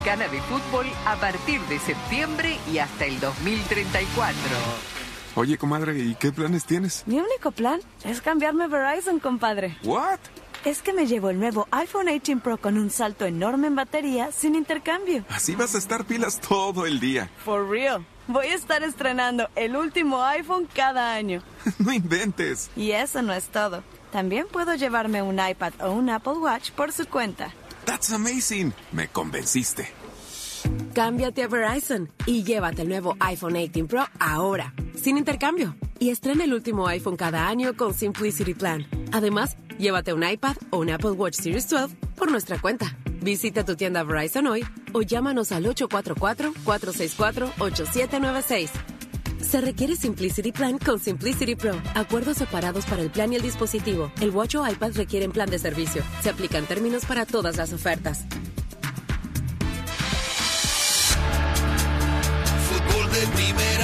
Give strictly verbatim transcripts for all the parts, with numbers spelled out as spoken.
Gana de fútbol a partir de septiembre y hasta el dos mil treinta y cuatro. Oye, comadre, ¿y qué planes tienes? Mi único plan es cambiarme a Verizon, compadre. ¿What? Es que me llevo el nuevo iPhone dieciocho Pro con un salto enorme en batería sin intercambio. Así vas a estar pilas todo el día. For real. Voy a estar estrenando el último iPhone cada año. No inventes. Y eso no es todo. También puedo llevarme un iPad o un Apple Watch por su cuenta. That's amazing. Me convenciste. Cámbiate a Verizon y llévate el nuevo iPhone dieciocho Pro ahora, sin intercambio. Y estrena el último iPhone cada año con Simplicity Plan. Además, llévate un iPad o un Apple Watch Series doce por nuestra cuenta. Visita tu tienda Verizon hoy o llámanos al ocho cuatro cuatro, cuatro seis cuatro, ocho siete nueve seis. Se requiere Simplicity Plan con Simplicity Pro. Acuerdos separados para el plan y el dispositivo. El Watch o iPad requieren plan de servicio. Se aplican términos para todas las ofertas. Fútbol de primera.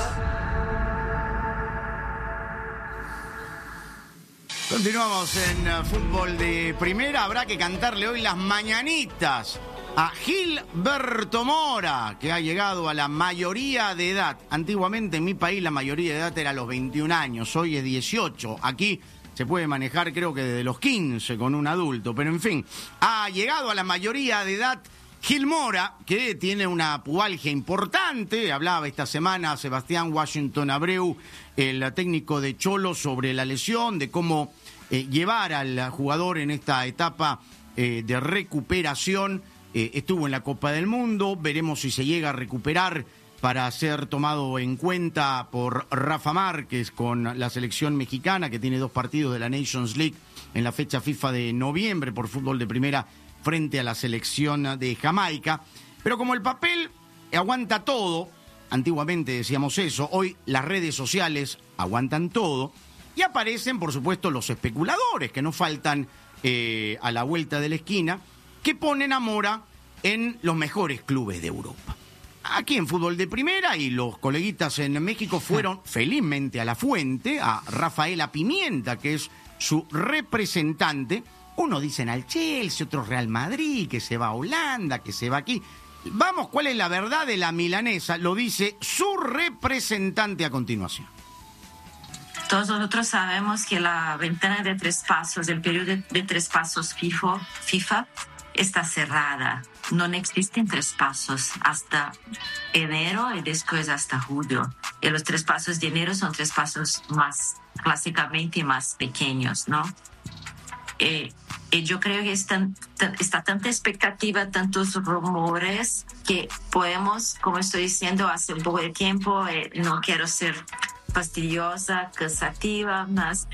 Continuamos en uh, Fútbol de Primera. Habrá que cantarle hoy las mañanitas a Gilberto Mora, que ha llegado a la mayoría de edad. Antiguamente en mi país la mayoría de edad era a los veintiún años, hoy es dieciocho. Aquí se puede manejar creo que desde los quince con un adulto, pero en fin, ha llegado a la mayoría de edad Gil Mora, que tiene una pubalgia importante. Hablaba esta semana Sebastián Washington Abreu, el técnico de Cholo, sobre la lesión, de cómo eh, llevar al jugador en esta etapa eh, de recuperación. Eh, estuvo en la Copa del Mundo, veremos si se llega a recuperar para ser tomado en cuenta por Rafa Márquez con la selección mexicana, que tiene dos partidos de la Nations League en la fecha FIFA de noviembre por Fútbol de Primera frente a la selección de Jamaica. Pero como el papel aguanta todo, antiguamente decíamos eso, hoy las redes sociales aguantan todo, y aparecen, por supuesto, los especuladores, que no faltan eh, a la vuelta de la esquina, que ponen a Mora en los mejores clubes de Europa. Aquí en Fútbol de Primera, y los coleguitas en México fueron felizmente a la fuente, a Rafaela Pimienta, que es su representante. Unos dicen al Chelsea, otros Real Madrid, que se va a Holanda, que se va aquí. Vamos, ¿cuál es la verdad de la milanesa? Lo dice su representante a continuación. Todos nosotros sabemos que la ventana de tres pasos, el periodo de tres pasos FIFA, FIFA está cerrada. No existen tres pasos hasta enero y después hasta julio. Y los tres pasos de enero son tres pasos más, clásicamente más pequeños, ¿no? Eh, y yo creo que está, está tanta expectativa, tantos rumores, que podemos, como estoy diciendo hace un poco de tiempo, eh, no quiero ser fastidiosa, cansativa, más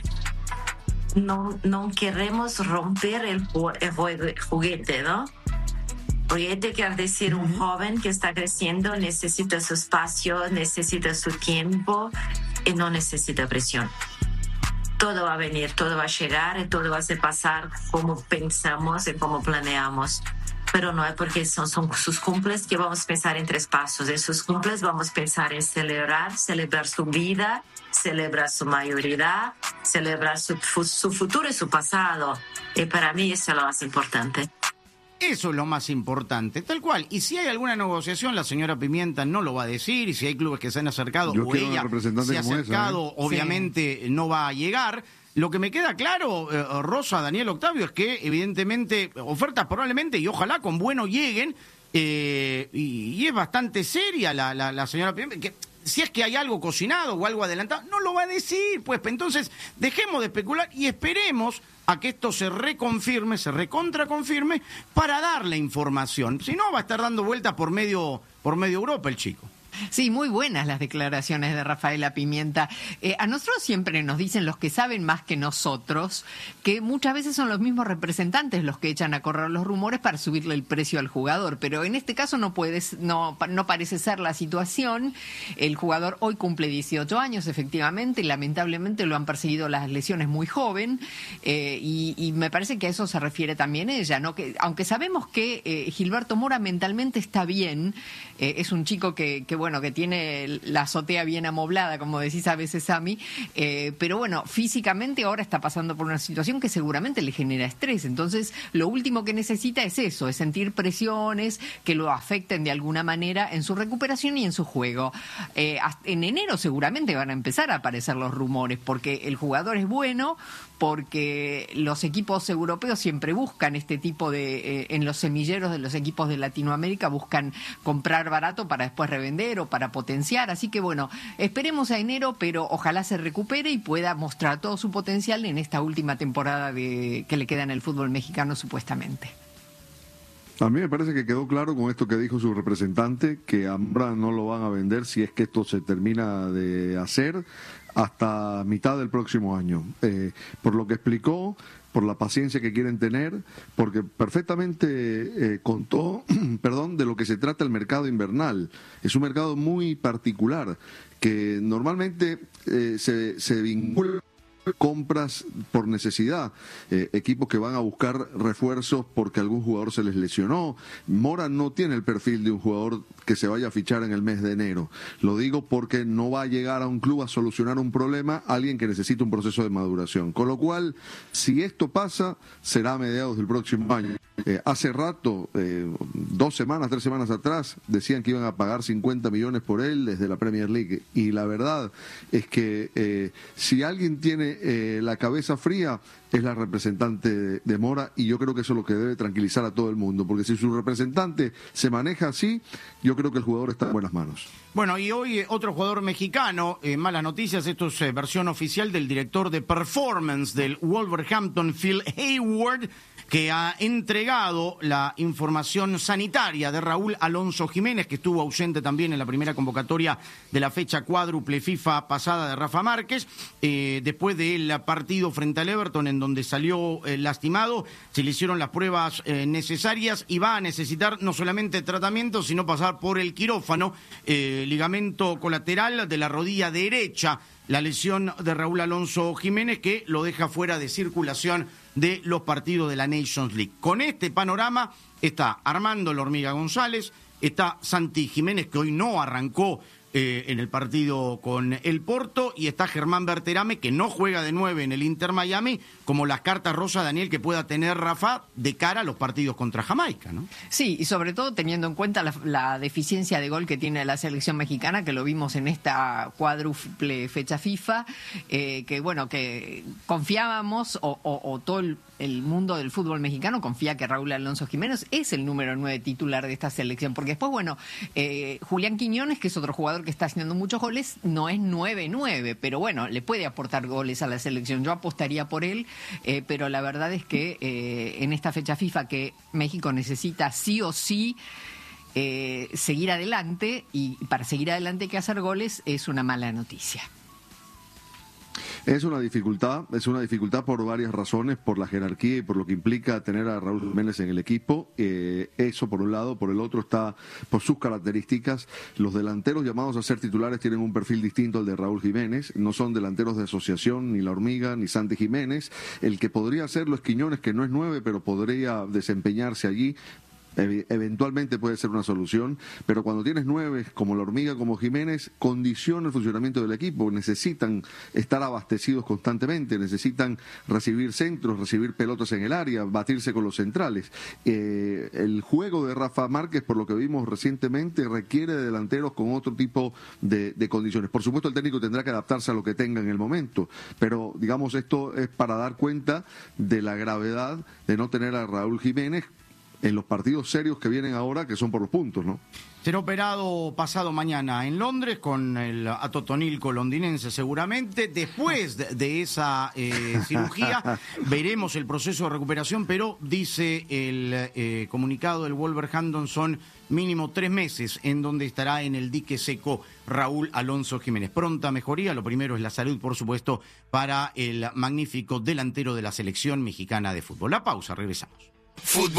no, no queremos romper el, el juguete, ¿no? Juguete quiere decir un joven que está creciendo, necesita su espacio, necesita su tiempo y no necesita presión. Todo va a venir, todo va a llegar y todo va a pasar como pensamos y como planeamos. Pero no es porque son, son sus cumples que vamos a pensar en tres pasos. En sus cumples vamos a pensar en celebrar, celebrar su vida, celebrar su mayoría, celebrar su, su futuro y su pasado. Y para mí eso es lo más importante. Eso es lo más importante, tal cual. Y si hay alguna negociación, la señora Pimienta no lo va a decir. Y si hay clubes que se han acercado, Yo o ella se ha acercado, esa, ¿eh? Obviamente sí, no va a llegar. Lo que me queda claro, eh, Rosa, Daniel, Octavio, es que evidentemente ofertas probablemente y ojalá con bueno lleguen. Eh, y, y es bastante seria la, la, la señora Pimienta, que si es que hay algo cocinado o algo adelantado, no lo va a decir. Pues entonces dejemos de especular y esperemos a que esto se reconfirme, se recontraconfirme, para darle información. Si no, va a estar dando vueltas por medio, por medio Europa el chico. Sí, muy buenas las declaraciones de Rafaela Pimienta. Eh, a nosotros siempre nos dicen los que saben más que nosotros que muchas veces son los mismos representantes los que echan a correr los rumores para subirle el precio al jugador, pero en este caso no puedes, no, no parece ser la situación. El jugador hoy cumple dieciocho años, efectivamente, y lamentablemente lo han perseguido las lesiones muy joven, eh, y, y me parece que a eso se refiere también ella, ¿no? Que aunque sabemos que eh, Gilberto Mora mentalmente está bien, eh, es un chico que, que bueno, bueno, que tiene la azotea bien amoblada, como decís a veces, Sami, eh, pero bueno, físicamente ahora está pasando por una situación que seguramente le genera estrés. Entonces, lo último que necesita es eso, es sentir presiones que lo afecten de alguna manera en su recuperación y en su juego. Eh, en enero seguramente van a empezar a aparecer los rumores, porque el jugador es bueno, porque los equipos europeos siempre buscan este tipo de, eh, en los semilleros de los equipos de Latinoamérica, buscan comprar barato para después revender o para potenciar. Así que bueno, esperemos a enero, pero ojalá se recupere y pueda mostrar todo su potencial en esta última temporada de, que le queda en el fútbol mexicano supuestamente. A mí me parece que quedó claro con esto que dijo su representante, que a Mora no lo van a vender si es que esto se termina de hacer hasta mitad del próximo año. Eh, por lo que explicó, por la paciencia que quieren tener, porque perfectamente eh, contó, perdón, de lo que se trata el mercado invernal. Es un mercado muy particular, que normalmente eh, se, se vincula compras por necesidad, eh, equipos que van a buscar refuerzos porque algún jugador se les lesionó. Mora no tiene el perfil de un jugador que se vaya a fichar en el mes de enero. Lo digo porque no va a llegar a un club a solucionar un problema alguien que necesita un proceso de maduración. Con lo cual, si esto pasa, será a mediados del próximo año. Eh, hace rato, eh, dos semanas, tres semanas atrás, decían que iban a pagar cincuenta millones por él desde la Premier League. Y la verdad es que eh, si alguien tiene eh, la cabeza fría, es la representante de, de Mora, y yo creo que eso es lo que debe tranquilizar a todo el mundo, porque si su representante se maneja así, yo creo que el jugador está en buenas manos. Bueno, y hoy eh, otro jugador mexicano, eh, malas noticias, esto es eh, versión oficial del director de performance del Wolverhampton, Phil Hayward, que ha entregado la información sanitaria de Raúl Alonso Jiménez, que estuvo ausente también en la primera convocatoria de la fecha cuádruple FIFA pasada de Rafa Márquez, eh, después del partido frente al Everton, en donde salió eh, lastimado, se le hicieron las pruebas eh, necesarias y va a necesitar no solamente tratamiento, sino pasar por el quirófano, eh, ligamento colateral de la rodilla derecha, la lesión de Raúl Alonso Jiménez, que lo deja fuera de circulación de los partidos de la Nations League. Con este panorama está Armando La Hormiga González, está Santi Jiménez, que hoy no arrancó eh, en el partido con el Porto, y está Germán Berterame, que no juega de nueve en el Inter Miami, como las cartas rosa, Daniel, que pueda tener Rafa de cara a los partidos contra Jamaica, ¿no? Sí, y sobre todo teniendo en cuenta la, la deficiencia de gol que tiene la selección mexicana, que lo vimos en esta cuádruple fecha FIFA, eh, que bueno, que confiábamos, o, o, o todo el, el mundo del fútbol mexicano confía que Raúl Alonso Jiménez es el número nueve titular de esta selección, porque después, bueno, eh, Julián Quiñones, que es otro jugador que está haciendo muchos goles, no es nueve nueve, pero bueno, le puede aportar goles a la selección. Yo apostaría por él, eh, pero la verdad es que eh, en esta fecha FIFA que México necesita sí o sí eh, seguir adelante, y para seguir adelante hay que hacer goles, es una mala noticia. Es una dificultad, es una dificultad por varias razones, por la jerarquía y por lo que implica tener a Raúl Jiménez en el equipo. Eh, eso por un lado, por el otro está por sus características. Los delanteros llamados a ser titulares tienen un perfil distinto al de Raúl Jiménez. No son delanteros de asociación, ni La Hormiga, ni Santi Jiménez. El que podría hacerlo es Quiñones, que no es nueve, pero podría desempeñarse allí. Eventualmente puede ser una solución, pero cuando tienes nueve como La Hormiga, como Jiménez, condiciona el funcionamiento del equipo. Necesitan estar abastecidos constantemente, necesitan recibir centros, recibir pelotas en el área, batirse con los centrales. Eh, el juego de Rafa Márquez, por lo que vimos recientemente, requiere de delanteros con otro tipo de, de condiciones. Por supuesto, el técnico tendrá que adaptarse a lo que tenga en el momento, pero digamos, esto es para dar cuenta de la gravedad de no tener a Raúl Jiménez en los partidos serios que vienen ahora, que son por los puntos, ¿no? Será operado pasado mañana en Londres con el atotonilco londinense seguramente. Después de, de esa eh, cirugía veremos el proceso de recuperación, pero dice el eh, comunicado del Wolverhampton son mínimo tres meses en donde estará en el dique seco Raúl Alonso Jiménez. Pronta mejoría, lo primero es la salud, por supuesto, para el magnífico delantero de la selección mexicana de fútbol. La pausa, regresamos. Fútbol.